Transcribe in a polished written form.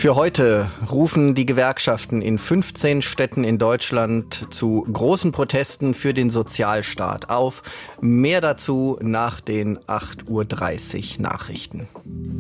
Für heute rufen die Gewerkschaften in 15 Städten in Deutschland zu großen Protesten für den Sozialstaat auf. Mehr dazu nach den 8:30 Uhr Nachrichten.